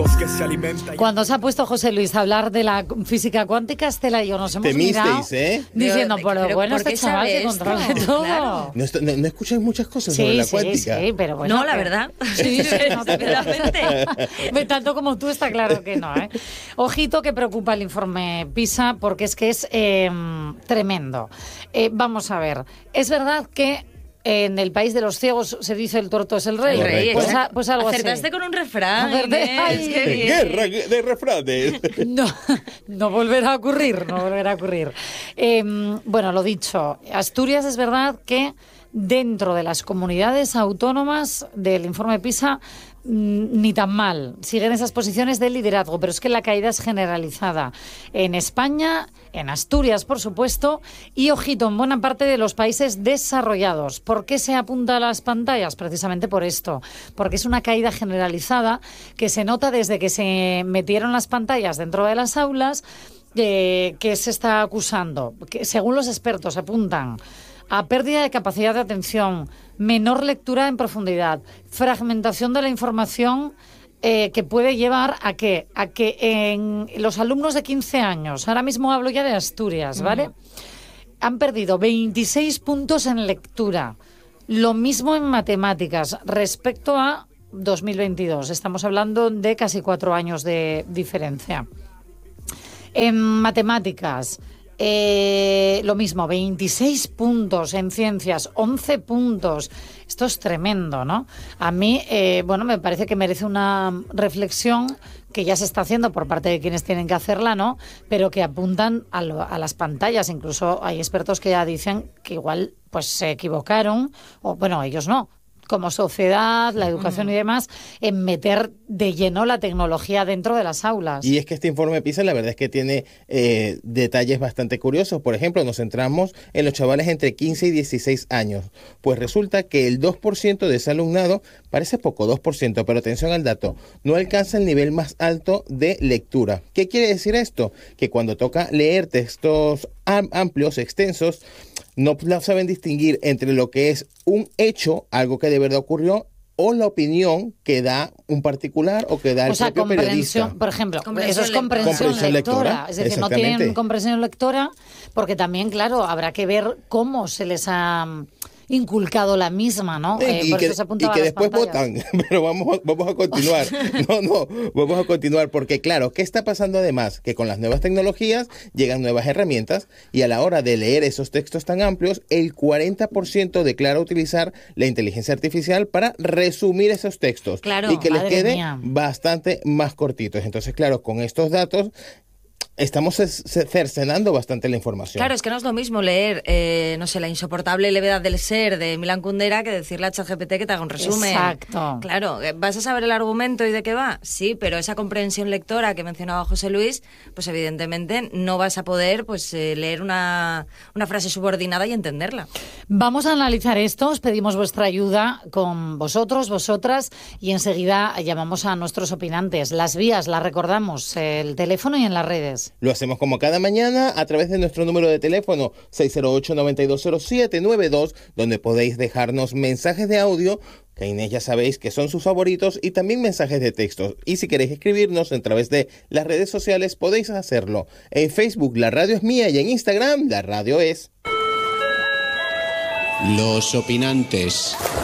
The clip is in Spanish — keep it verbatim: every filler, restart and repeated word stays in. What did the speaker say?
Cuando se ha puesto José Luis a hablar de la física cuántica, Estela y yo nos hemos Temisteis, mirado ¿eh? diciendo, Pero, pero, pero bueno, ¿por qué este chaval sabe que esto? controla todo. Claro. ¿No, no, no escucháis muchas cosas Sí, sobre la sí, cuántica? sí, pero bueno. No, la que- verdad. Sí, sí, no, Sinceramente. Ve, tanto como tú está claro que no, ¿eh? Ojito que preocupa el informe PISA porque es que es eh, tremendo. Eh, vamos a ver, es verdad que en el país de los ciegos se dice el tuerto es el rey. El rey, pues, exacto. a- pues algo Acertaste así. con un refrán, Acerte- Inés, Ay. qué bien. Guerra de refranes. No, no volverá a ocurrir, no volverá a ocurrir. Eh, bueno, lo dicho, Asturias es verdad que dentro de las comunidades autónomas del informe PISA mm, ni tan mal, siguen esas posiciones de liderazgo, pero es que la caída es generalizada en España, en Asturias, por supuesto, y ojito, en buena parte de los países desarrollados. ¿Por qué se apunta a las pantallas? Precisamente por esto, porque es una caída generalizada que se nota desde que se metieron las pantallas dentro de las aulas, eh, que se está acusando, que según los expertos apuntan a pérdida de capacidad de atención, menor lectura en profundidad, fragmentación de la información, eh, que puede llevar a que, a que en los alumnos de quince años, ahora mismo hablo ya de Asturias, ¿vale? Uh-huh. Han perdido veintiséis puntos en lectura, lo mismo en matemáticas respecto a dos mil veintidós. Estamos hablando de casi cuatro años de diferencia. En matemáticas, Eh, lo mismo, veintiséis puntos en ciencias, once puntos. Esto es tremendo, ¿no? A mí, eh, bueno, me parece que merece una reflexión que ya se está haciendo por parte de quienes tienen que hacerla, ¿no? Pero que apuntan a, lo, a las pantallas. Incluso hay expertos que ya dicen que igual pues se equivocaron, o bueno, ellos no, como sociedad, la educación y demás, en meter de lleno la tecnología dentro de las aulas. Y es que este informe PISA la verdad es que tiene eh, detalles bastante curiosos. Por ejemplo, nos centramos en los chavales entre quince y dieciséis años. Pues resulta que el dos por ciento de ese alumnado, parece poco, dos por ciento, pero atención al dato, no alcanza el nivel más alto de lectura. ¿Qué quiere decir esto? Que cuando toca leer textos am- amplios, extensos, no saben distinguir entre lo que es un hecho, algo que de verdad ocurrió, o la opinión que da un particular o que da el o sea, propio periodista. Por ejemplo, comprensión eso es comprensión, comprensión lectora. lectora. Es decir, no tienen comprensión lectora porque también, claro, habrá que ver cómo se les ha inculcado la misma, ¿no? Sí, eh, y, por que, eso se y apuntaba que a las después pantallas. votan, pero vamos, vamos a continuar. No, no, vamos a continuar porque claro, ¿qué está pasando además? Que con las nuevas tecnologías llegan nuevas herramientas y a la hora de leer esos textos tan amplios, el cuarenta por ciento declara utilizar la inteligencia artificial para resumir esos textos Claro, y que les quede mía. bastante más cortitos. Entonces, claro, con estos datos estamos cercenando bastante la información. Claro, es que no es lo mismo leer, eh, no sé, La insoportable levedad del ser de Milan Kundera que decirle a ChatGPT que te haga un resumen. Exacto. Claro, ¿vas a saber el argumento y de qué va? Sí, pero esa comprensión lectora que mencionaba José Luis, pues evidentemente no vas a poder pues eh, leer una, una frase subordinada y entenderla. Vamos a analizar esto, os pedimos vuestra ayuda con vosotros, vosotras, y enseguida llamamos a nuestros opinantes. Las vías, las recordamos, el teléfono y en las redes. Lo hacemos como cada mañana a través de nuestro número de teléfono seis cero ocho, nueve dos cero siete nueve dos, donde podéis dejarnos mensajes de audio, que Inés ya sabéis que son sus favoritos, y también mensajes de texto. Y si queréis escribirnos a través de las redes sociales, podéis hacerlo. En Facebook, La Radio es Mía, y en Instagram, La Radio es. Los opinantes.